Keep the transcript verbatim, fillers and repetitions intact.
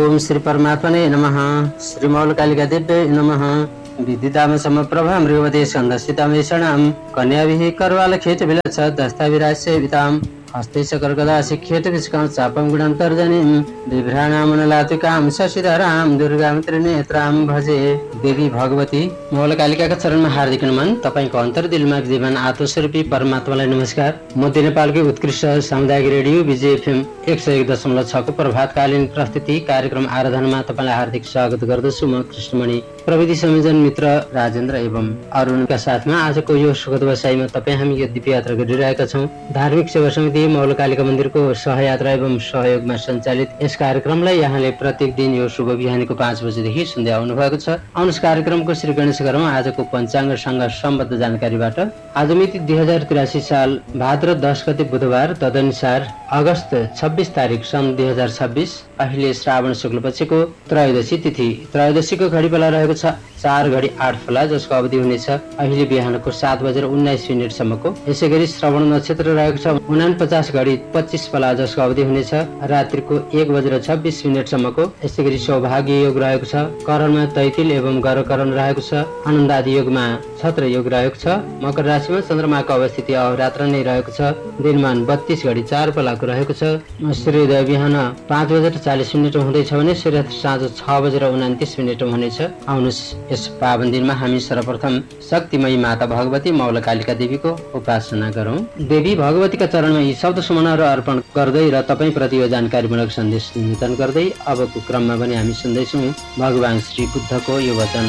ओम श्री परमात्मने नमः। श्री मौलकालिका दिव्यै नमः। विदिताम समप्रभा मृगवते स्कंदस्थितामेषणां कन्याभिः करवाल खेट विलक्ष दस्ताविराज सेविताम् हस्ते सकर्कदा शिख्येत विस्कां चापं गुणान्तर्जनीं बिभ्राणामनलातिकां शशिधरां दुर्गां त्रिनेत्रां भजे। देवी भगवती मौलकालिकाका चरणमा हार्दिक नमन। तपाईको अन्तर्दिलमा जीवन आत्मस्वरूपी परमात्मालाई नमस्कार। मध्य नेपालकै उत्कृष्ट सामुदायिक रेडियो विजय एफएम एक सय एक दशमलव छको प्रभातकालीन प्रस्तुति कार्यक्रम आराधनामा तपाईँलाई हार्दिक स्वागत गर्दछु। म कृष्णमणि प्रविधि संयोजन मित्र राजेन्द्र एवं अरुणका साथमा आजको यो सुखद बसाइमा तपाईँ हामी यो दिव्य यात्रा गरिरहेका छौँ। धार्मिक सेवा समिति मौलकालिका मन्दिरको सहयात्रा एवं सहयोगमा सञ्चालित यस कार्यक्रमलाई यहाँले प्रत्येक दिन यो शुभ बिहानीको पाँच बजेदेखि सुन्दै आउनु भएको छ। आउनुहोस् कार्यक्रमको श्री गणेश गरौँ आजको पञ्चाङ्गसँग सम्बद्ध जानकारीबाट। आज मिति दुई हजार त्रियासी साल भाद्र दस गते बुधबार, तदनुसार अगस्त छब्बिस तारिक सन् दुई हजार छब्बिस। अहिले श्रावण शुक्ल पक्षको त्रयोदशी तिथि। त्रयोदशीको घडी बेला रहेको छ चार घडी आठ फला, जसको अवधि हुनेछ अहिले बिहानको सात बजेर उन्नाइस मिनटसम्मको। यसै गरी श्रवण नक्षत्र रहेको छ उना पचास घडी पच्चिस फला, जसको अवधि हुनेछ रात्रिको एक बजेर छब्बिस मिनटसम्मको। यसै गरी सौभाग्य योग रहेको छ करणमा तैतिल एवं गरकरण रहेको छ। आनन्दादि योगमा छत्र योग रहेको छ। मकर राशिमा चन्द्रमाको अवस्थिति अहोरात्र नै रहेको छ। दिनमान बत्तीस घडी चार फलाको रहेको छ। सूर्योदय बिहान पाँच बजेर चालिस मिनट हुँदैछ भने सूर्यास्त साँझ छ बजेर उनातिस मिनट हुनेछ। आउनुहोस् यस पावन दिनमा हामी सर्वप्रथम शक्तिमयी माता भगवती मौलकालिका देवीको उपासना गरौँ। देवी भगवतीका चरणमा यी शब्द सुमनहरू अर्पण गर्दै र तपाईँ प्रति यो जानकारीमूलक सन्देश निवेदन गर्दै अबको क्रममा पनि हामी सुन्दैछौँ भगवान श्री बुद्धको यो वचन।